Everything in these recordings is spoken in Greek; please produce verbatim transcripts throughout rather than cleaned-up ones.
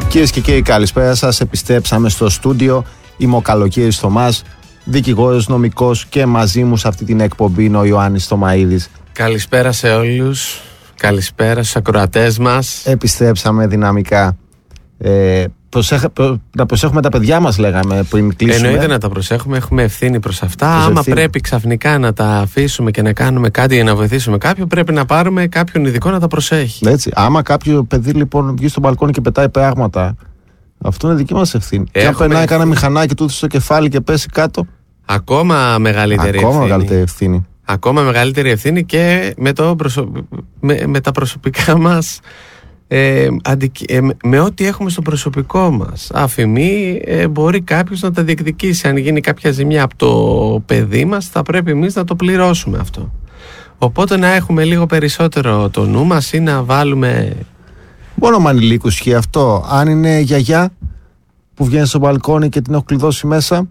Κυρίες και κύριοι, καλησπέρα σας. Επιστρέψαμε στο στούντιο. Είμαι ο Καλοκαίρης Θωμάς, δικηγόρος, νομικός, και μαζί μου σε αυτή την εκπομπή είναι ο Ιωάννης Θωμαίδης. Καλησπέρα σε όλους. Καλησπέρα στους ακροατές μας. Επιστρέψαμε δυναμικά. Ε, προσέχ, προ, να προσέχουμε τα παιδιά μας, λέγαμε πριν κλείσουμε. Εννοείται να τα προσέχουμε, έχουμε ευθύνη προς αυτά. Προς Άμα ευθύνη. πρέπει ξαφνικά να τα αφήσουμε και να κάνουμε κάτι για να βοηθήσουμε κάποιον, πρέπει να πάρουμε κάποιον ειδικό να τα προσέχει. Έτσι. Άμα κάποιο παιδί λοιπόν βγει στο μπαλκόνι και πετάει πράγματα, αυτό είναι δική μας ευθύνη. Έχουμε... Και αν περνάει κανένα μηχανάκι του στο κεφάλι και πέσει κάτω, ακόμα μεγαλύτερη ακόμα ευθύνη. μεγαλύτερη ευθύνη. Ακόμα μεγαλύτερη ευθύνη και με, το προσω... με, με τα προσωπικά μας. Ε, αντικ... ε, με ό,τι έχουμε στο προσωπικό μας αφημί, ε, μπορεί κάποιος να τα διεκδικήσει. Αν γίνει κάποια ζημιά από το παιδί μας, θα πρέπει εμείς να το πληρώσουμε αυτό. Οπότε να έχουμε λίγο περισσότερο το νου μας ή να βάλουμε... Μόνο με ανηλίκους ισχύει αυτό. Αν είναι γιαγιά που βγαίνει στο μπαλκόνι και την έχω κλειδώσει μέσα,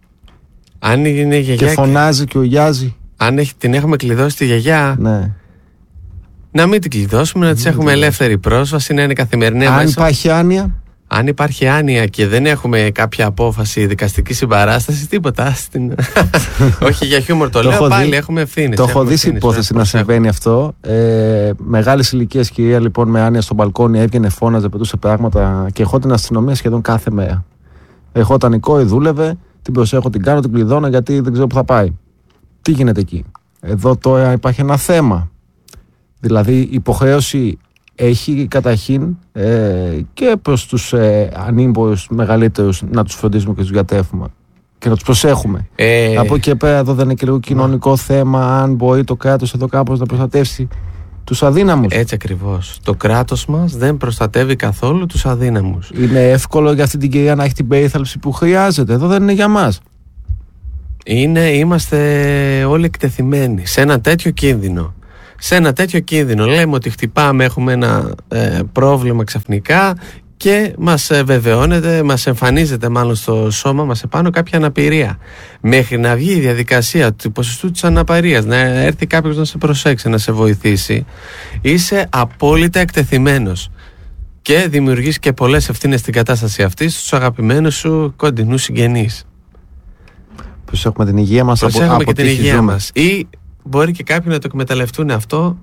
αν είναι γιαγιά και φωνάζει και ογιάζει, αν έχει, την έχουμε κλειδώσει τη γιαγιά, ναι, να μην την κλειδώσουμε, να της έχουμε ελεύθερη πρόσβαση, να είναι καθημερινή. Αν μέσα. υπάρχει άνοια. Αν υπάρχει άνοια και δεν έχουμε κάποια απόφαση δικαστική συμπαράσταση, τίποτα. Στην... Όχι για χιούμορ το, το λέω, πάλι δει, έχουμε ευθύνες. Το έχω δει σε υπόθεση να συμβαίνει αυτό. Ε, Μεγάλης ηλικίας κυρία λοιπόν με άνοια στο μπαλκόνι έβγαινε, φώναζε, πετούσε πράγματα και ερχόταν αστυνομία σχεδόν κάθε μέρα. Ερχόταν η κόρη, δούλευε, την προσέχω, την κάνω, την κλειδώνω γιατί δεν ξέρω που θα πάει. Τι γίνεται εκεί? Εδώ τώρα υπάρχει ένα θέμα. Δηλαδή υποχρέωση έχει καταρχήν ε, και προς τους ε, ανήμπορους μεγαλύτερους να τους φροντίζουμε και τους γιατρεύουμε και να τους προσέχουμε. Ε... Από εκεί και πέρα εδώ δεν είναι και λίγο κοινωνικό Μα... θέμα, αν μπορεί το κράτος εδώ κάπως να προστατεύσει τους αδύναμους. Έτσι ακριβώς. Το κράτος μας δεν προστατεύει καθόλου τους αδύναμους. Είναι εύκολο για αυτή την κυρία να έχει την περίθαλψη που χρειάζεται. Εδώ δεν είναι για μας. Είναι, είμαστε όλοι εκτεθειμένοι σε ένα τέτοιο κίνδυνο. Σε ένα τέτοιο κίνδυνο λέμε ότι χτυπάμε, έχουμε ένα ε, πρόβλημα ξαφνικά και μας ε, βεβαιώνεται, μας εμφανίζεται μάλλον στο σώμα μας επάνω κάποια αναπηρία. Μέχρι να βγει η διαδικασία του ποσοστού της αναπηρίας, να έρθει κάποιος να σε προσέξει, να σε βοηθήσει, είσαι απόλυτα εκτεθειμένος και δημιουργείς και πολλές ευθύνες στην κατάσταση αυτή στους αγαπημένους σου κοντινούς συγγενείς. Προσέχουμε την υγεία μας. Προσέχουμε από, και την υγεία μας. Ή μπορεί και κάποιοι να το εκμεταλλευτούν αυτό,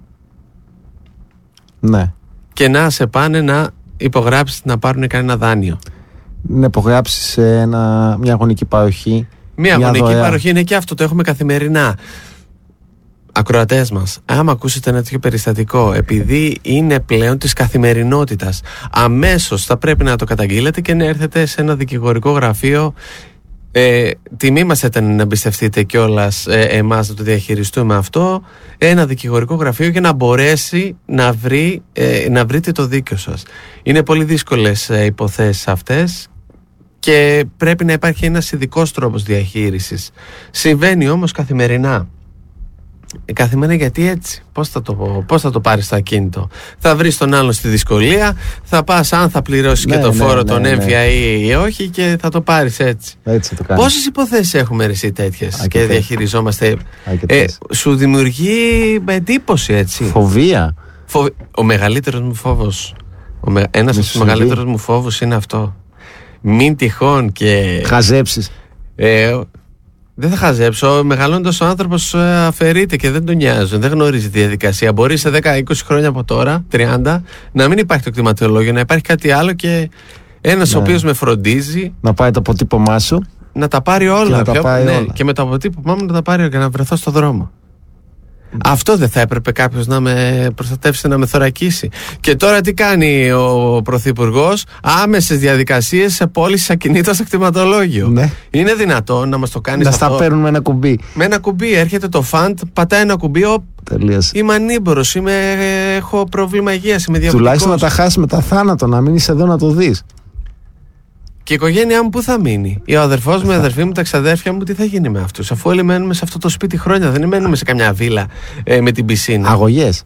ναι, και να σε πάνε να υπογράψεις, να πάρουν κανένα δάνειο. Να υπογράψεις σε ένα, μια αγωνική παροχή. Μια, μια αγωνική δωρεά. παροχή είναι και αυτό, το έχουμε καθημερινά. Ακροατές μας, άμα ακούσετε ένα τέτοιο περιστατικό, επειδή είναι πλέον της καθημερινότητας, αμέσως θα πρέπει να το καταγγείλετε και να έρθετε σε ένα δικηγορικό γραφείο. Ε, τιμή μας ήταν να εμπιστευτείτε κιόλας ε, εμάς να το διαχειριστούμε αυτό, ένα δικηγορικό γραφείο, για να μπορέσει να, βρει, ε, να βρείτε το δίκιο σας. Είναι πολύ δύσκολες ε, υποθέσεις αυτές και πρέπει να υπάρχει ένας ειδικός τρόπος διαχείρισης. Συμβαίνει όμως καθημερινά. Καθημερινά, γιατί έτσι πώς θα, το, πώς θα το πάρεις το ακίνητο? Θα βρεις τον άλλον στη δυσκολία, θα πας αν θα πληρώσεις ναι, και το ναι, φόρο ναι, τον ναι, έμφυα ναι. ή, ή όχι, και θα το πάρεις έτσι, έτσι το Πόσες υποθέσεις έχουμε εσύ τέτοιες και διαχειριζόμαστε? ε, Σου δημιουργεί εντύπωση, έτσι? Φοβία. Φοβ... Ο μεγαλύτερος μου φόβος, ο με... ένας από τους μεγαλύτερους μου φόβους είναι αυτό. Μην τυχόν και χαζέψεις. ε, Δεν θα χαζέψω. Μεγαλώντας ο άνθρωπος αφαιρείται και δεν τον νοιάζουν. Δεν γνωρίζει τη διαδικασία. Μπορεί σε δέκα είκοσι χρόνια από τώρα, τριάντα, να μην υπάρχει το κτηματολόγιο, να υπάρχει κάτι άλλο και ένας ναι. ο οποίος με φροντίζει. Να πάει το αποτύπωμά σου. Να τα πάρει όλα. Και, να τα πάρει ναι, όλα. Και με το αποτύπωμά μου να τα πάρει όλα και να βρεθώ στο δρόμο. Mm. Αυτό δεν θα έπρεπε κάποιος να με προστατεύσει, να με θωρακίσει? Και τώρα τι κάνει ο Πρωθυπουργός? Άμεσες διαδικασίες σε πώληση ακινήτων στο κτηματολόγιο. Ναι. Είναι δυνατόν να μας το κάνεις να αυτό? στα παίρνουν με ένα κουμπί. Με ένα κουμπί έρχεται το φαντ, πατάει ένα κουμπί. Ο... Είμαι ανήμπορος, είμαι... έχω πρόβλημα υγείας, είμαι διαβητικός. Τουλάχιστον να τα χάσεις με τα θάνατο, να μείνεις εδώ να το δεις. Και η οικογένειά μου πού θα μείνει? Ο αδερφός μου, η αδερφή μου, τα ξαδέρφια μου, τι θα γίνει με αυτούς? Αφού όλοι μένουμε σε αυτό το σπίτι χρόνια, δεν μένουμε σε καμιά βίλα ε, με την πισίνα. Αγωγές.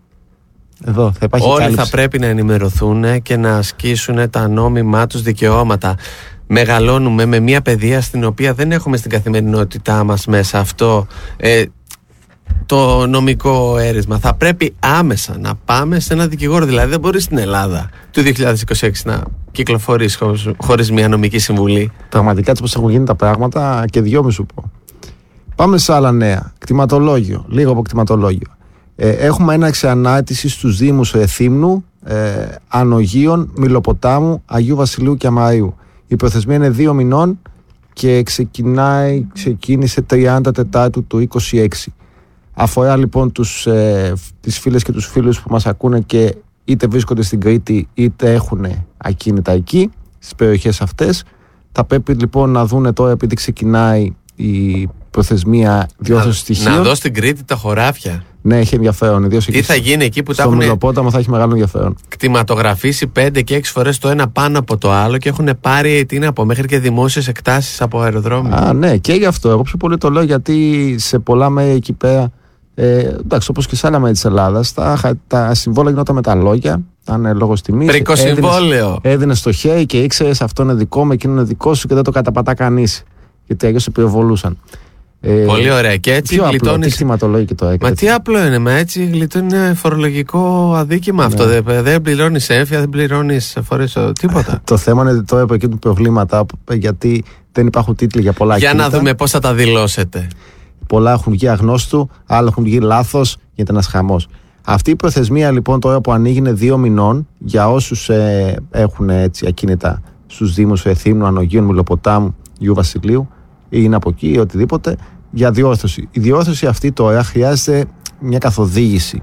Εδώ θα υπάρχει όλοι κάλυψη. Θα πρέπει να ενημερωθούν και να ασκήσουν τα νόμιμά τους δικαιώματα. Μεγαλώνουμε με μια παιδεία στην οποία δεν έχουμε στην καθημερινότητά μας μέσα αυτό. Ε, το νομικό έρισμα. Θα πρέπει άμεσα να πάμε σε ένα δικηγόρο. Δηλαδή δεν μπορεί στην Ελλάδα του δύο χιλιάδες είκοσι έξι να κυκλοφορείς χωρίς μια νομική συμβουλή. Πραγματικά έτσι πως έχουν γίνει τα πράγματα και δυο μη σου πω. Πάμε σε άλλα νέα. Κτηματολόγιο. Λίγο από κτηματολόγιο. Ε, έχουμε έναρξη ανάρτηση στους Δήμους Εθύμνου, ε, Ανογείων, Μιλοποτάμου, Αγίου Βασιλείου και Αμαΐου. Η προθεσμία είναι δύο μηνών και ξεκινάει, ξεκίνησε τριάντα Τετάρτου του είκοσι έξι. Αφορά λοιπόν τους, ε, τις φίλες και τους φίλους που μας ακούνε και είτε βρίσκονται στην Κρήτη είτε έχουν ακίνητα εκεί, στις περιοχές αυτές. Θα πρέπει λοιπόν να δούνε τώρα, επειδή ξεκινάει η προθεσμία διόρθωση στοιχείων. Να δω στην Κρήτη τα χωράφια. Ναι, έχει ενδιαφέρον. Τι θα γίνει εκεί που τα έχουν. Στο Μιλοπόταμο θα έχει μεγάλο ενδιαφέρον. Κτηματογραφήσει πέντε και έξι φορές το ένα πάνω από το άλλο και έχουν πάρει τι να πω, μέχρι και δημόσιες εκτάσεις από αεροδρόμια. Α, ναι, και γι' αυτό. Εγώ πιο πολύ το λέω γιατί σε πολλά μέρη εκεί πέρα, ε, εντάξει, όπως και σε άλλα μέρη της Ελλάδας, τα, τα συμβόλαια γινόταν με τα λόγια. Ήταν λόγος τιμής. Πρικοσυμβόλαιο. Έδινε στο χέρι και ήξερες αυτό είναι δικό μου, εκείνο είναι δικό σου και δεν το καταπατά κανείς. Γιατί αλλιώς σε πυροβολούσαν. Ε, Πολύ ωραία. Και έτσι γλιτώνεις. Μα τι απλό είναι, μα έτσι γλιτώνει φορολογικό αδίκημα. Ναι. Αυτό δεν, δεν πληρώνεις έμφυα, δεν πληρώνεις φορές τίποτα. Το θέμα είναι τώρα από εκεί του προβλήματα, γιατί δεν υπάρχουν τίτλοι για πολλά Για κίνητα. Να δούμε πώς θα τα δηλώσετε. Πολλά έχουν βγει αγνώστου, άλλα έχουν βγει λάθος, γίνεται ένας χαμός. Αυτή η προθεσμία λοιπόν τώρα που ανοίγει είναι δύο μηνών για όσους ε, έχουν έτσι ακίνητα στους Δήμους Εθύμνου, Ανογείων, Μιλοποτάμου, Αγίου Βασιλείου ή είναι από εκεί ή οτιδήποτε, για διόρθωση. Η διόρθωση αυτή τώρα χρειάζεται μια καθοδήγηση,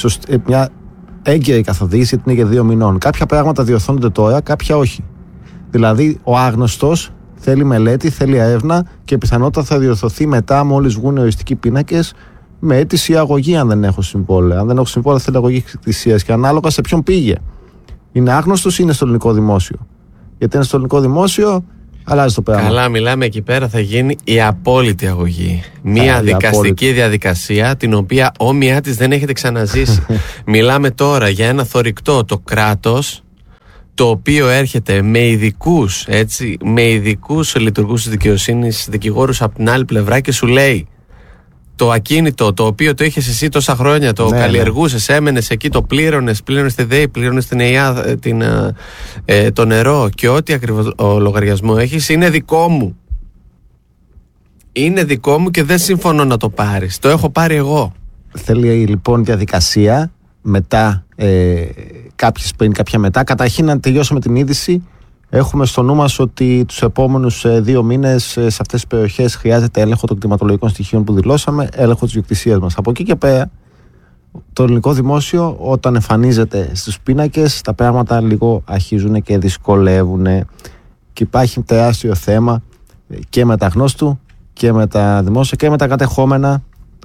μια έγκαιρη καθοδήγηση, γιατί είναι για δύο μηνών. Κάποια πράγματα διορθώνονται τώρα, κάποια όχι. Δηλαδή, ο άγνωστος θέλει μελέτη, θέλει έρευνα και πιθανότατα θα διορθωθεί μετά, μόλις βγουν οριστικοί πίνακες, με αίτηση αγωγή, αν δεν έχω συμβόλαια. Αν δεν έχω συμβόλαια, θέλει αγωγή εκκλησίας και ανάλογα σε ποιον πήγε. Είναι άγνωστος ή είναι στο ελληνικό δημόσιο. Γιατί είναι στο ελληνικό δημόσιο, αλλάζει το πράγμα. Καλά, μιλάμε εκεί πέρα, θα γίνει η απόλυτη αγωγή. Μία Α, δικαστική απόλυτη. διαδικασία, την οποία όμοιά της δεν έχετε ξαναζήσει. Μιλάμε τώρα για ένα θωρηκτό, το κράτος, το οποίο έρχεται με ειδικούς, έτσι, με ειδικούς λειτουργούς της δικαιοσύνης, δικηγόρους από την άλλη πλευρά και σου λέει το ακίνητο το οποίο το είχες εσύ τόσα χρόνια, το ναι, καλλιεργούσες, ναι. έμενες εκεί, το πλήρωνες, πλήρωνες τη ΔΕΗ, πλήρωνες την ΕΙΑ, την, ε, το νερό και ό,τι ακριβώς ο λογαριασμό έχεις είναι δικό μου. Είναι δικό μου και δεν συμφωνώ να το πάρεις. Το έχω πάρει εγώ. Θέλει λοιπόν διαδικασία μετά, ε, κάποιες πριν, κάποια μετά. Καταρχήν να τελειώσουμε την είδηση. Έχουμε στο νου μας ότι τους επόμενους δύο μήνες σε αυτές τις περιοχές χρειάζεται έλεγχο των κτηματολογικών στοιχείων που δηλώσαμε, έλεγχο της ιδιοκτησίας μας. Από εκεί και πέρα, το ελληνικό δημόσιο, όταν εμφανίζεται στους πίνακες, τα πράγματα λίγο αρχίζουν και δυσκολεύουν. Και υπάρχει τεράστιο θέμα και με τα γνώστου και με τα δημόσια και με τα κατεχόμενα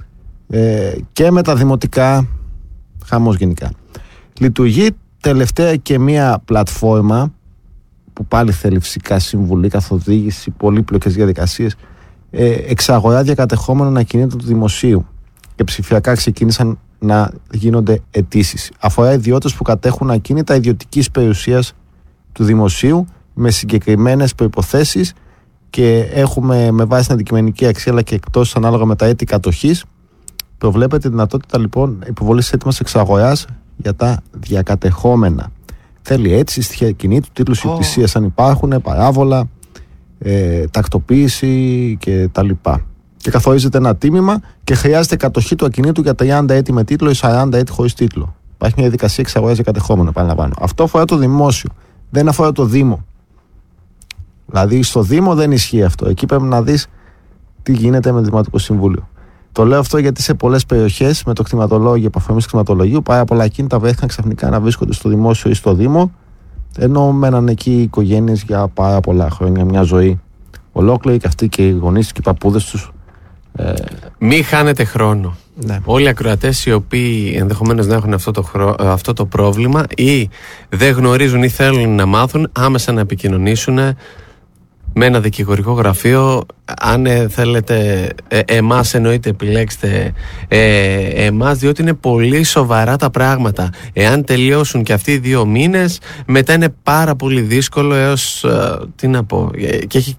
και με τα δημοτικά. Χαμός γενικά. Λειτουργεί τελευταία και μία πλατφόρμα που πάλι θέλει φυσικά συμβουλή, καθοδήγηση, πολύπλοκες διαδικασίες, ε, εξαγορά διακατεχόμενων ακινήτων του δημοσίου και ψηφιακά ξεκίνησαν να γίνονται αιτήσεις. Αφορά ιδιώτες που κατέχουν ακίνητα ιδιωτικής περιουσίας του δημοσίου με συγκεκριμένες προϋποθέσεις και έχουμε με βάση την αντικειμενική αξία αλλά και εκτός ανάλογα με τα έτη κατοχής. Προβλέπεται δυνατότητα λοιπόν υποβολής έτοιμας εξαγοράς για τα διακατεχόμενα. Θέλει έτσι στοιχεία κινήτου, τίτλους oh. ιδιοκτησίας αν υπάρχουν, παράβολα, ε, τακτοποίηση και τα λοιπά. Και καθορίζεται ένα τίμημα και χρειάζεται κατοχή του ακινήτου για τριάντα έτη με τίτλο ή σαράντα έτη χωρίς τίτλο. Υπάρχει μια διαδικασία εξαγοράς για κατεχόμενο, επαναλαμβάνω. Αυτό αφορά το δημόσιο, δεν αφορά το Δήμο. Δηλαδή στο Δήμο δεν ισχύει αυτό. Εκεί πρέπει να δεις τι γίνεται με το Δημοτικό Συμβούλιο. Το λέω αυτό γιατί σε πολλές περιοχές με το κτηματολόγιο, επαφές κτηματολογίου, πάρα πολλά ακίνητα βρέθηκαν ξαφνικά να βρίσκονται στο δημόσιο ή στο Δήμο, ενώ μέναν εκεί οι οικογένειες για πάρα πολλά χρόνια, μια ζωή ολόκληρη και αυτοί και οι γονείς και οι παππούδες τους. Ε... Μην χάνετε χρόνο. Ναι. Όλοι οι ακροατές οι οποίοι ενδεχομένως να έχουν αυτό το, χρο... αυτό το πρόβλημα ή δεν γνωρίζουν ή θέλουν να μάθουν, άμεσα να επικοινωνήσουν με ένα δικηγορικό γραφείο. Αν ε, θέλετε ε, εμάς εννοείται επιλέξτε ε, εμάς, διότι είναι πολύ σοβαρά τα πράγματα. Εάν τελειώσουν και αυτοί οι δύο μήνες, μετά είναι πάρα πολύ δύσκολο έως ε, τι να πω, ε, και έχει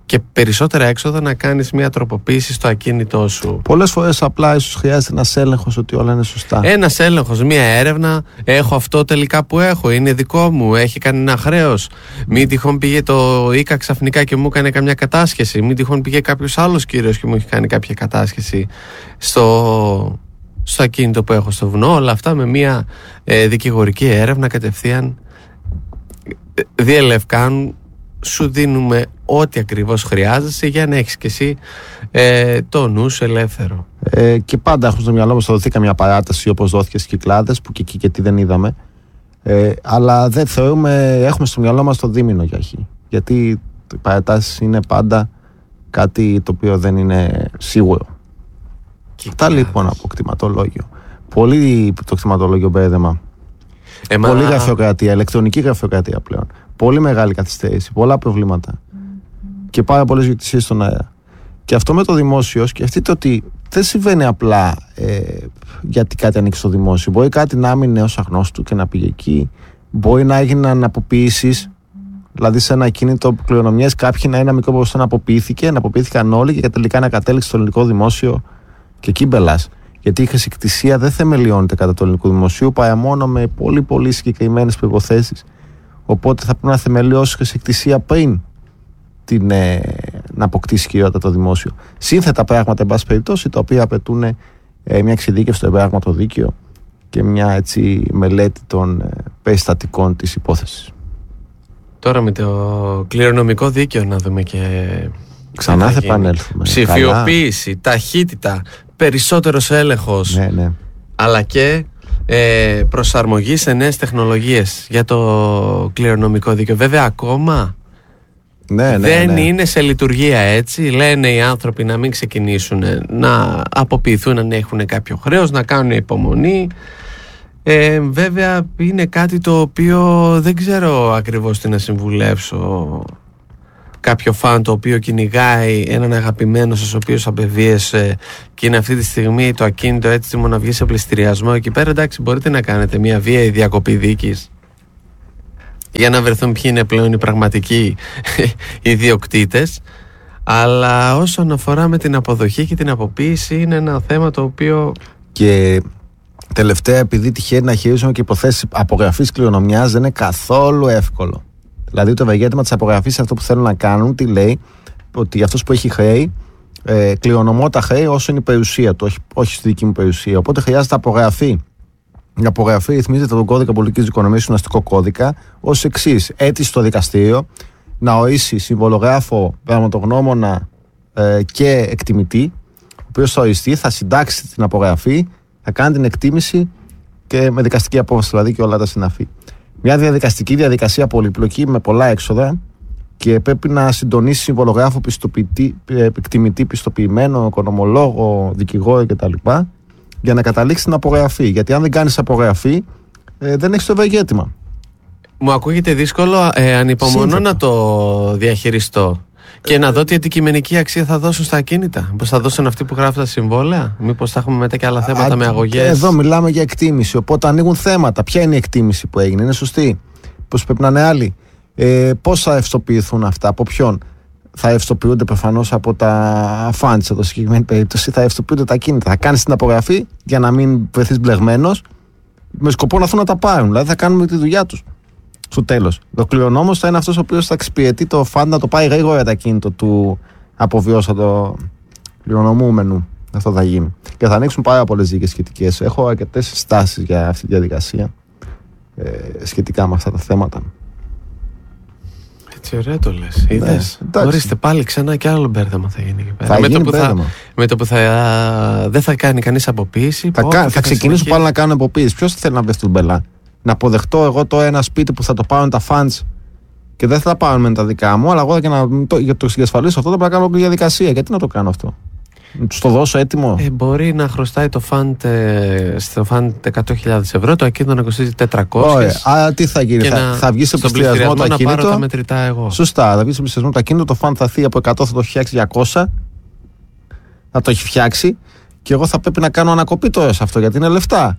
και περισσότερα έξοδα να κάνεις μια τροποποίηση στο ακίνητό σου. Πολλές φορές απλά ίσως χρειάζεται ένας έλεγχος ότι όλα είναι σωστά. Ένας έλεγχος, μια έρευνα. Έχω αυτό τελικά που έχω, είναι δικό μου, έχει κανένα χρέος. Μην τυχόν πήγε το ΙΚΑ ξαφνικά και μου έκανε καμιά κατάσχεση. Μην τυχόν πήγε κάποιος άλλος κύριος και μου έχει κάνει κάποια κατάσχεση στο, στο ακίνητο που έχω στο βουνό. Όλα αυτά με μια ε, δικηγορική έρευνα κατευθείαν διελευκάνουν. Σου δίνουμε ό,τι ακριβώς χρειάζεσαι για να έχεις και εσύ ε, το νου σου ελεύθερο. Ε, και πάντα έχουμε στο μυαλό μας θα δοθεί καμιά παράταση όπως δόθηκε στις Κυκλάδες, που και εκεί και τι δεν είδαμε. Ε, αλλά δεν θεωρούμε, έχουμε στο μυαλό μας το δίμηνο για αρχή. Γιατί οι παρατάσεις είναι πάντα κάτι το οποίο δεν είναι σίγουρο. Αυτά λοιπόν από κτηματολόγιο. Πολύ το κτηματολόγιο μπέρδεμα. Εμα... Πολύ γραφειοκρατία, ηλεκτρονική γραφειοκρατία πλέον. Πολύ μεγάλη καθυστέρηση, πολλά προβλήματα και πάρα πολλές ιδιοκτησίες στον αέρα. Και αυτό με το δημόσιο, σκεφτείτε ότι δεν συμβαίνει απλά ε, γιατί κάτι ανοίξει στο δημόσιο. Μπορεί κάτι να έμεινε ως αγνώστου και να πήγε εκεί. Μπορεί να έγιναν αποποιήσεις, δηλαδή σε ένα κίνητο κληρονομιές, κάποιοι να είναι ένα μικρό ποσοστό να αποποιήθηκε, να αποποιήθηκαν όλοι και τελικά να κατέληξε στο ελληνικό δημόσιο και εκεί μπελάς. Γιατί η χρησικτησία δεν θεμελιώνεται κατά του ελληνικού δημοσίου παρά μόνο με πολύ πολύ συγκεκριμένες προϋποθέσεις. Οπότε θα πρέπει να θεμελιώσει χρησικτησία πριν την, ε, να αποκτήσει κυριότητα το δημόσιο. Σύνθετα πράγματα, εν πάση περιπτώσει, τα οποία απαιτούν ε, μια εξειδίκευση στο επράγματο δίκαιο και μια έτσι, μελέτη των ε, περιστατικών της υπόθεσης. Τώρα με το κληρονομικό δίκαιο να δούμε και. Ξανά θα επανέλθουμε. Ψηφιοποίηση, καλά. Ταχύτητα, περισσότερος έλεγχος. Ναι, ναι. Αλλά και ε, προσαρμογή σε νέες τεχνολογίες για το κληρονομικό δίκαιο. Βέβαια ακόμα ναι, ναι, δεν ναι. είναι σε λειτουργία, έτσι. Λένε οι άνθρωποι να μην ξεκινήσουν να αποποιηθούν αν έχουν κάποιο χρέος, να κάνουν υπομονή. Ε, βέβαια είναι κάτι το οποίο δεν ξέρω ακριβώς τι να συμβουλεύσω κάποιο φαν το οποίο κυνηγάει έναν αγαπημένο σας ο οποίος απεβίεσε και είναι αυτή τη στιγμή το ακίνητο έτοιμο να βγει σε πληστηριασμό εκεί πέρα. Εντάξει, μπορείτε να κάνετε μια βίαιη διακοπή δίκης για να βρεθούν ποιοι είναι πλέον οι πραγματικοί ιδιοκτήτες, αλλά όσον αφορά με την αποδοχή και την αποποίηση είναι ένα θέμα το οποίο... Και τελευταία, επειδή τυχαίνει να χειρίζουμε και υποθέσεις απογραφής κληρονομιάς, δεν είναι καθόλου εύκολο. Δηλαδή το ευεργέτημα της απογραφής, αυτό που θέλουν να κάνουν, τι λέει, ότι αυτός που έχει χρέη ε, κληρονομώ τα χρέη όσο είναι η περιουσία του, όχι, όχι στη δική μου περιουσία. Οπότε χρειάζεται απογραφή. Η απογραφή ρυθμίζεται από τον κώδικα πολιτικής δικονομίας, στον αστικό κώδικα, ως εξής: αίτηση στο δικαστήριο να ορίσει συμβολογράφο, πραγματογνώμονα ε, και εκτιμητή, ο οποίος θα οριστεί, θα συντάξει την απογραφή, θα κάνει την εκτίμηση και με δικαστική απόφαση, δηλαδή και όλα τα συναφή. Μια διαδικαστική διαδικασία πολυπλοκή με πολλά έξοδα και πρέπει να συντονίσει συμβολογράφο, εκτιμητή, πιστοποιημένο, οικονομολόγο, δικηγόρο κτλ. Για να καταλήξει την απογραφή. Γιατί αν δεν κάνεις απογραφή, ε, δεν έχεις το ευεργέτημα. Μου ακούγεται δύσκολο, ε, ανυπομονώ Σύνθετα. να το διαχειριστώ. Και να δω τι αντικειμενική αξία θα δώσουν στα ακίνητα. Μήπως θα δώσουν αυτοί που γράφουν τα συμβόλαια, μήπως θα έχουμε μετά και άλλα θέματα Α, με αγωγές. Εδώ μιλάμε για εκτίμηση. Οπότε ανοίγουν θέματα. Ποια είναι η εκτίμηση που έγινε, είναι σωστή? Πώς πρέπει να είναι άλλη? Ε, πώς θα ευστοποιηθούν αυτά, από ποιον? Θα ευστοποιούνται προφανώς από τα funds, εδώ στη συγκεκριμένη περίπτωση, θα ευστοποιούνται τα ακίνητα. Θα κάνεις την απογραφή για να μην βρεθείς μπλεγμένος, με σκοπό να έρθουν να τα πάρουν. Δηλαδή θα κάνουμε τη δουλειά τους. Στο τέλος. Το κληρονόμος θα είναι αυτός ο οποίος θα εξυπηρετεί το φαντ να το πάει γρήγορα το ακίνητο του αποβιώσατο κληρονομούμενου. Αυτό θα γίνει. Και θα ανοίξουν πάρα πολλές δίκες σχετικές. Έχω αρκετές στάσεις για αυτή τη διαδικασία ε, σχετικά με αυτά τα θέματα. Έτσι ωραία το λες. Είδες. Ναι, ορίστε πάλι ξανά και άλλο μπέρδεμα θα γίνει εκεί πέρα. Θα με, γίνει το που θα, με το που θα, δεν θα κάνει κανείς αποποίηση. Θα, κα, θα ξεκινήσουν πάλι να κάνουν αποποίηση. Ποιος θέλει να βρει τον μπελά? Να αποδεχτώ εγώ το ένα σπίτι που θα το πάρουν τα funds και δεν θα τα πάρουν με τα δικά μου, αλλά εγώ για να το, για το διασφαλίσω αυτό θα πρέπει να κάνω διαδικασία. Γιατί να το κάνω αυτό? Τους το δώσω έτοιμο? Ε, μπορεί να χρωστάει το fund, ε, στο fund εκατό χιλιάδες ευρώ, το ακίνητο να κοστίζει τετρακόσιες. Άρα τι θα γίνει? Θα, θα βγει σε πληστηριασμό το ακίνητο. Να πάρω τα μετρητά εγώ. Σωστά, θα βγει σε πληστηριασμό το ακίνητο, το fund θα έρθει από εκατό, θα το φτιάξει διακόσια. Θα το έχει φτιάξει και εγώ θα πρέπει να κάνω ανακοπή τώρα σε αυτό γιατί είναι λεφτά.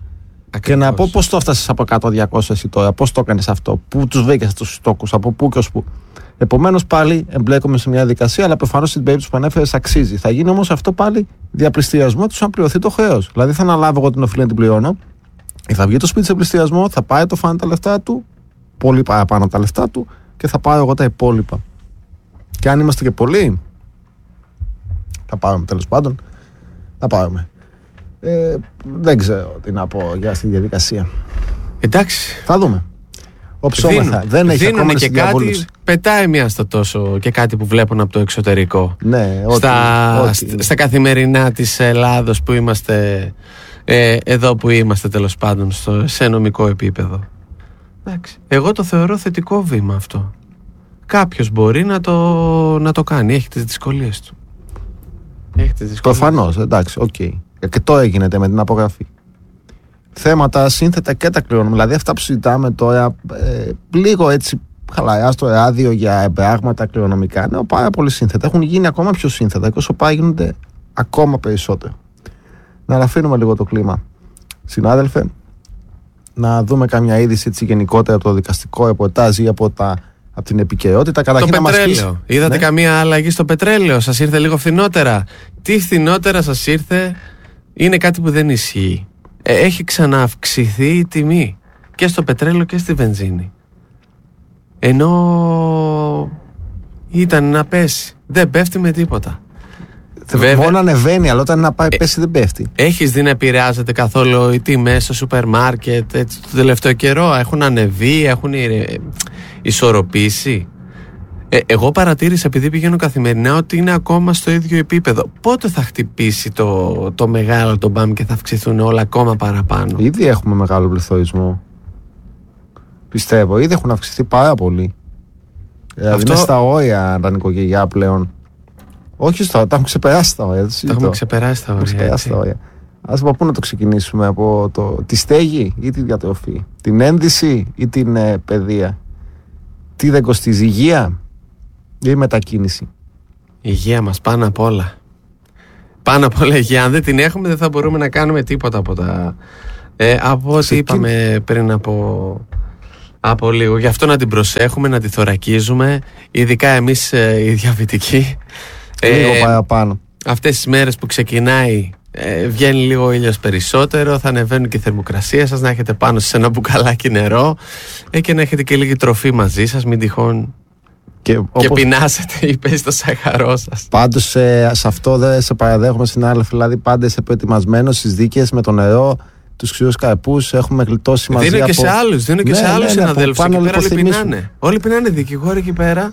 Και να πω πώς το έφτασες από εκατό διακόσια εσύ τώρα, πώς το έκανες αυτό, πού τους βρήκες τους στόκους, από πού και ως πού. Επομένως πάλι εμπλέκομαι σε μια διαδικασία, αλλά προφανώς στην περίπτωση που ανέφερες αξίζει. Θα γίνει όμως αυτό πάλι διαπληστηριασμό του αν πληρωθεί το χρέος. Δηλαδή θα αναλάβω εγώ την οφείλη να την πληρώνω, θα βγει το σπίτι σε πληστηριασμό, θα πάει το φάνε τα λεφτά του, πολύ παραπάνω από τα λεφτά του και θα πάρω εγώ τα υπόλοιπα. Και αν είμαστε και πολλοί, θα πάρουμε τέλος πάντων, θα πάρουμε. Ε, δεν ξέρω τι να πω για αυτή τη διαδικασία. Εντάξει. Θα δούμε. Οψόμεθα. Δεν έχει ακόμα και κάτι, πετάει μία στο τόσο και κάτι που βλέπουν από το εξωτερικό. Ναι, ό,τι, στα, ό,τι. στα καθημερινά της Ελλάδος που είμαστε, ε, εδώ που είμαστε τέλος πάντων, στο, σε νομικό επίπεδο. Εντάξει. Εγώ το θεωρώ θετικό βήμα αυτό. Κάποιος μπορεί να το, να το κάνει. Έχει τις δυσκολίες του. Έχει τις δυσκολίες. Προφανώς, εντάξει, οκ. Okay. Και τώρα γίνεται με την απογραφή. Θέματα σύνθετα και τα κληρώνουμε. Δηλαδή αυτά που συζητάμε τώρα, ε, λίγο έτσι χαλαρά στο ράδιο για πράγματα κληρονομικά, είναι πάρα πολύ σύνθετα. Έχουν γίνει ακόμα πιο σύνθετα και όσο πάει γίνονται ακόμα περισσότερο. Να αφήνουμε λίγο το κλίμα, συνάδελφε, να δούμε κάμια είδηση έτσι γενικότερα από το δικαστικό ρεπορτάζ ή από, τα, από την επικαιρότητα. Το πετρέλαιο. Είδατε ναι. καμία αλλαγή στο πετρέλαιο? Σας ήρθε λίγο φθηνότερα? Τι φθηνότερα σας ήρθε? Είναι κάτι που δεν ισχύει. Έχει ξανααυξηθεί η τιμή και στο πετρέλαιο και στη βενζίνη, ενώ ήταν να πέσει. Δεν πέφτει με τίποτα. Βέβαια, μόνο ανεβαίνει, αλλά όταν να πάει πέσει δεν πέφτει. Έχεις δει να επηρεάζεται καθόλου οι τιμές στο σούπερ μάρκετ έτσι, το τελευταίο καιρό? Έχουν ανεβεί, έχουν ισορροπήσει? Ε, εγώ παρατήρησα, επειδή πηγαίνω καθημερινά, ότι είναι ακόμα στο ίδιο επίπεδο. Πότε θα χτυπήσει το, το μεγάλο το μπαμ και θα αυξηθούν όλα ακόμα παραπάνω? Ήδη έχουμε μεγάλο πληθωρισμό. Πιστεύω, ήδη έχουν αυξηθεί πάρα πολύ. Δηλαδή αυτό... είναι στα όρια τα νοικοκυριά πλέον. Όχι στα όρια, τα έχουμε ξεπεράσει τα όρια. Τα έχουμε ξεπεράσει τα όρια. Ας πω πού να το ξεκινήσουμε, από το, τη στέγη ή τη διατροφή, την ένδυση ή την ε, παιδεία, τι δεν κοστίζει, υγεία ή μετακίνηση? Η υγεία μας πάνω απ' όλα. Πάνω απ' όλα υγεία. Αν δεν την έχουμε δεν θα μπορούμε να κάνουμε τίποτα από τα ε, από ό,τι είπαμε πριν από, από λίγο. Γι' αυτό να την προσέχουμε, να τη θωρακίζουμε, ειδικά εμείς ε, οι διαβητικοί. Λίγο ε, παραπάνω. Αυτές τις μέρες που ξεκινάει ε, βγαίνει λίγο ο ήλιος περισσότερο, θα ανεβαίνουν και οι θερμοκρασίες σας, να έχετε πάνω σε ένα μπουκαλάκι νερό ε, και να έχετε και λίγη τροφή μαζί σας, μην τυχόν και, όπως... και πεινάσετε ή πέσει το σαχαρό σας. Πάντως σε, σε αυτό δεν σε παραδέχομαι, συνάδελφοι, δηλαδή πάντα είσαι προετοιμασμένος στις δίκες με το νερό, τους ξηρούς καρπούς, έχουμε γλιτώσει μαζί. Δίνω και από... σε άλλους, δίνω και ναι, σε άλλους ναι, ναι, συναδέλφους. Εκεί πέρα όλοι πεινάνε. Όλοι πεινάνε δικηγόροι εκεί πέρα.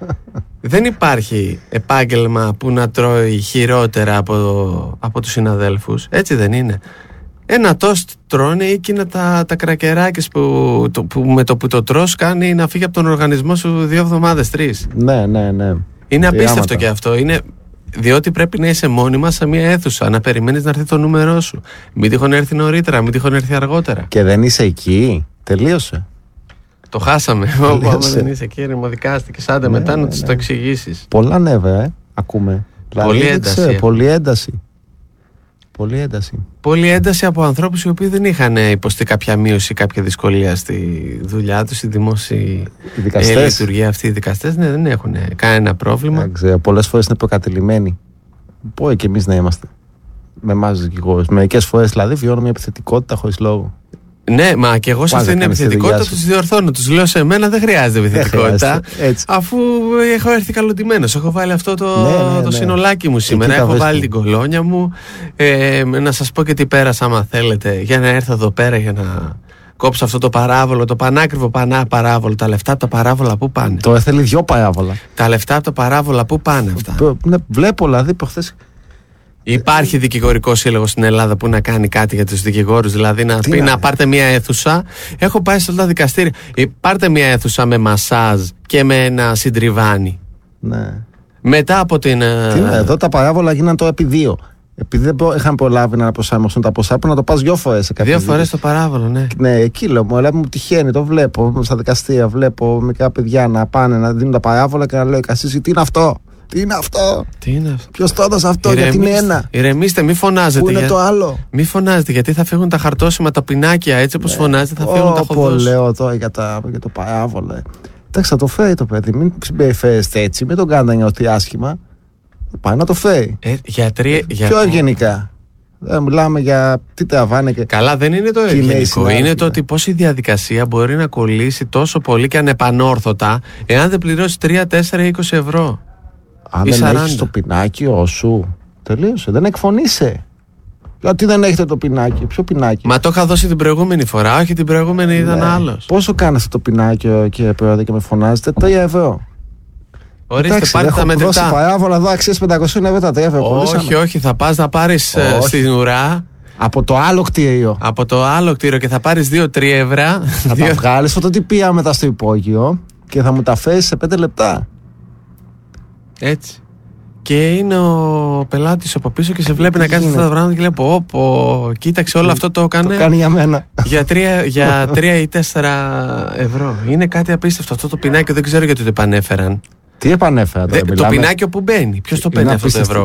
Δεν υπάρχει επάγγελμα που να τρώει χειρότερα από, από τους συναδέλφους. Έτσι δεν είναι? Ένα τόστ τρώνε ή εκείνα τα, τα κρακεράκες που, το, που με το που το τρως κάνει να φύγει από τον οργανισμό σου δύο εβδομάδες, τρεις. Ναι, ναι, ναι. Είναι απίστευτο και αυτό. Είναι... Διότι πρέπει να είσαι μόνιμα σε μια αίθουσα, να περιμένεις να έρθει το νούμερό σου. Μην τυχόν έρθει νωρίτερα, μην τυχόν έρθει αργότερα. Και δεν είσαι εκεί, τελείωσε. Το χάσαμε. Άμα δεν είσαι εκεί, ρημοδικάστηκες. Άντε ναι, μετά ναι, να τους ναι. το εξηγήσεις. Πολλά νεύρα, ε, ακούμε. Πολύ δηλαδή, ένταση. Ξέρω, πολύ ένταση. Πολύ ένταση. Πολύ ένταση από ανθρώπους οι οποίοι δεν είχαν υποστεί κάποια μείωση, κάποια δυσκολία στη δουλειά τους, στη δημόσια λειτουργία αυτή. Οι δικαστές ναι, δεν έχουν κανένα πρόβλημα. Δεν ξέρω, πολλές φορές είναι προκατελημένοι. Μπορεί και εμείς να είμαστε με εμάς δικηγόρους. Μερικές φορές δηλαδή βιώνω μια επιθετικότητα χωρίς λόγο. Ναι, μα και εγώ σε αυτή την επιθετικότητα τους διορθώνω. Τους λέω σε μένα δεν χρειάζεται επιθετικότητα. Αφού έχω έρθει καλοντημένος. Έχω βάλει αυτό το, ναι, ναι, το ναι. συνολάκι μου σήμερα. Έχω βάλει την κολόνια μου. Ε, να σας πω και τι πέρασα, άμα θέλετε, για να έρθω εδώ πέρα για να κόψω αυτό το παράβολο, το πανάκριβο πανά παράβολο. Τα λεφτά από τα παράβολα πού πάνε? Το θέλει δυο παράβολα. Τα λεφτά από τα παράβολα πού πάνε αυτά? Ναι, βλέπω δηλαδή προχθές. Υπάρχει δικηγορικό σύλλογο στην Ελλάδα που να κάνει κάτι για τους δικηγόρους? Δηλαδή να πει να πάρτε μια αίθουσα. Έχω πάει σε όλα τα δικαστήρια. Πάρτε μια αίθουσα με μασάζ και με ένα συντριβάνι. Ναι. Μετά από την. Τι είναι, εδώ τα παράβολα γίνανε τώρα επί δύο. Επειδή δεν προ... είχαν προλάβει να προσαρμοστούν τα ποσά, πρέπει να το πας δυο φορές σε κάποια. Δύο φορές το παράβολο, ναι. Ναι, εκεί λέω, μου, μου τυχαίνει, το βλέπω στα δικαστήρια. Βλέπω μικρά παιδιά να πάνε να δίνουν τα παράβολα και να λέω: Κασίση, τι είναι αυτό? Τι είναι αυτό? Τι είναι αυτό? Ποιος το έδωσε αυτό? Ηρεμήστε, γιατί είναι ένα. Ηρεμήστε, μη φωνάζετε. Πού είναι για... το άλλο? Μη φωνάζετε, γιατί θα φύγουν τα χαρτόσημα, τα πινάκια. Έτσι όπως ναι. φωνάζετε, θα φύγουν oh, τα χοδόσημα. Λέω τώρα για, τα, για το παράβολο. Εντάξει, θα το φέρει το παιδί. Μην συμπεριφέρεστε έτσι. Μην τον κάνετε να νιώθει άσχημα. Πάει να το φέρει. Ε, γιατρή, για... Πιο ευγενικά. Δεν μιλάμε για τι τραβάνε και. Καλά, δεν είναι το ευγενικό. Είναι το ότι πώς η διαδικασία μπορεί να κολλήσει τόσο πολύ και ανεπανόρθωτα εάν δεν πληρώσει τρία, τέσσερα, είκοσι ευρώ. Αν δεν έχεις το πινάκιο σου, τελείωσε. Δεν εκφωνείσαι. Γιατί δεν έχετε το πινάκι? Ποιο πινάκι? Μα το είχα δώσει την προηγούμενη φορά. Όχι, την προηγούμενη ήταν ναι. άλλος. Πόσο κάνετε το πινάκιο, κύριε Πρόεδρε, και με φωνάζετε? τρία ευρώ. Ορίστε, πάρτε τα μετρητά. Δώσει παράβολα εδώ αξίες πεντακόσια ευρώ τα τρία ευρώ. Όχι, όχι, θα πας να πάρεις στην ουρά. Από το άλλο κτίριο. Από το άλλο κτίριο και θα πάρεις δύο τρία ευρώ. Θα τα βγάλεις φωτοτυπία μετά στο υπόγειο και θα μου τα φέρεις σε πέντε λεπτά. Έτσι. Και είναι ο πελάτης από πίσω και σε βλέπει να κάνει αυτά τα πράγματα και λέει: Πω, πω, κοίταξε, όλο αυτό το έκανε. Το κάνει για μένα. Για τρία, για τρία ή τέσσερα ευρώ. Είναι κάτι απίστευτο αυτό το πινάκι, δεν ξέρω γιατί το επανέφεραν. Τι επανέφεραν τώρα? Δε, το πινάκι που μπαίνει. Ποιος το παίρνει αυτό το ευρώ?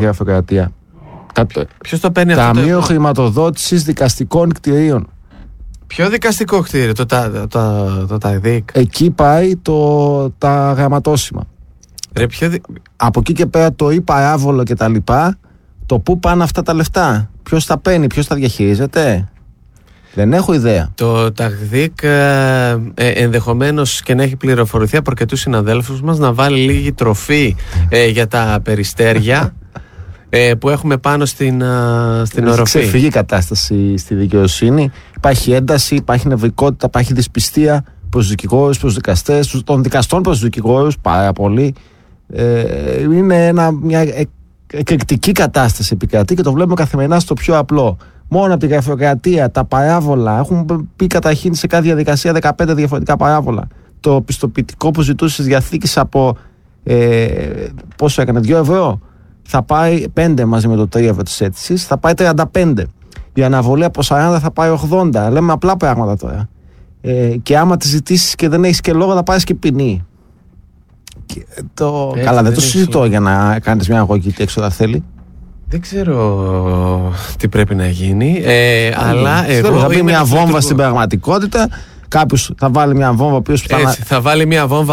Ποιος το παίρνει αυτό το ευρώ? Ταμείο Χρηματοδότησης Δικαστικών Κτηρίων. Ποιο δικαστικό κτίριο? Το, το, το, το, το ΤΑΔΙΚ. Εκεί πάει το, τα γραμματόσημα. Ρε, ποιο δι... Από εκεί και πέρα το ή παράβολο και τα λοιπά. Το πού πάνε αυτά τα λεφτά? Ποιος τα παίρνει? Ποιος τα διαχειρίζεται? Δεν έχω ιδέα. Το ΤΑΓΔΙΚ ε, ε, ενδεχομένως και να έχει πληροφορηθεί από αρκετούς συναδέλφους μας να βάλει λίγη τροφή ε, για τα περιστέρια ε, που έχουμε πάνω στην, ε, στην οροφή. Ξεφύγει η κατάσταση στη δικαιοσύνη. Υπάρχει ένταση, υπάρχει νευρικότητα, υπάρχει δυσπιστία προς τους δικηγόρους, προς τους δικαστές, των δικαστών προς τους δικηγόρους, πάρα πολύ. Ε, είναι ένα, μια εκρηκτική κατάσταση επικρατεί και το βλέπουμε καθημερινά στο πιο απλό. Μόνο από την γραφειοκρατία, τα παράβολα. Έχουν πει καταρχήν σε κάθε διαδικασία δεκαπέντε διαφορετικά παράβολα. Το πιστοποιητικό που ζητούσε τη διαθήκη από. Ε, πόσο έκανε, δύο ευρώ. Θα πάει πέντε μαζί με το τρία ευρώ τη αίτηση, θα πάει τριάντα πέντε. Η αναβολή από σαράντα θα πάει ογδόντα. Λέμε απλά πράγματα τώρα. Ε, και άμα τη ζητήσει και δεν έχει και λόγο, θα πάρει και ποινή. Και το... Έτσι, καλά, δεν, δεν το συζητώ λόγο για να κάνει μια αγωγή τι έξοδα θέλει. Δεν ξέρω τι πρέπει να γίνει, ε, αλλά εγώ θα πει μια βόμβα στην πραγματικότητα. Κάποιος θα βάλει μια βόμβα ο οποίος θα... θα βάλει μια βόμβα